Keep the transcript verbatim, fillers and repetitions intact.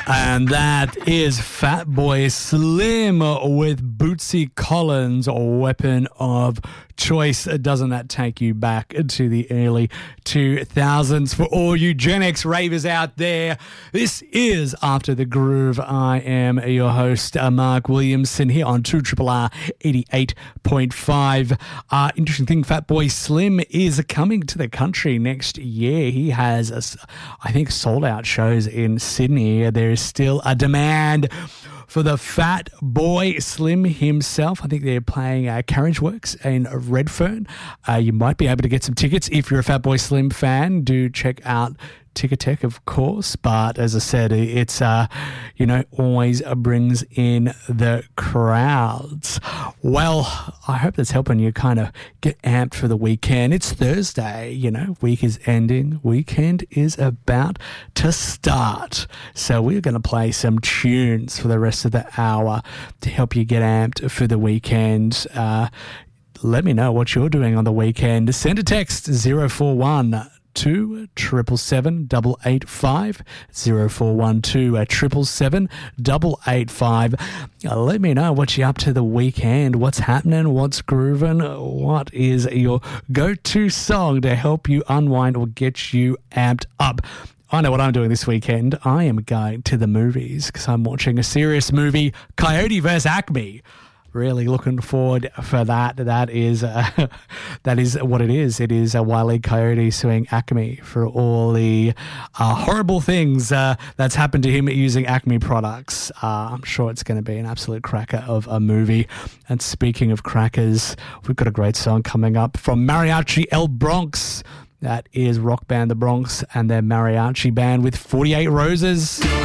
And that is Fatboy Slim with Bootsy Collins, Weapon of Choice. Doesn't that take you back to the early two thousands for all you Gen X ravers out there? This is After the Groove. I am your host, uh, Mark Williamson, here on two R R R eighty-eight point five. Uh, interesting thing, Fatboy Slim is coming to the country next year. He has, a, I think, sold-out shows in Sydney. There is still a demand for the Fat Boy Slim himself. I think they're playing uh, Carriage Works in Redfern. Uh, you might be able to get some tickets if you're a Fatboy Slim fan. Do check out Ticketek, of course, but as I said, it's, uh, you know, always brings in the crowds. Well, I hope that's helping you kind of get amped for the weekend. It's Thursday, you know, week is ending, weekend is about to start. So we're going to play some tunes for the rest of the hour to help you get amped for the weekend. Uh, let me know what you're doing on the weekend. Send a text zero four one two triple seven double eight five zero four one two triple seven double eight five. Let me know what you're up to the weekend. What's happening? What's grooving? What is your go-to song to help you unwind or get you amped up? I know what I'm doing this weekend. I am going to the movies because I'm watching a serious movie, Coyote versus Acme. Really looking forward for that. That is uh, that is what it is. It is a Wile E. Coyote suing Acme for all the uh, horrible things uh, that's happened to him using Acme products. Uh, I'm sure it's going to be an absolute cracker of a movie. And speaking of crackers, we've got a great song coming up from Mariachi El Bronx. That is rock band The Bronx and their mariachi band with forty-eight Roses.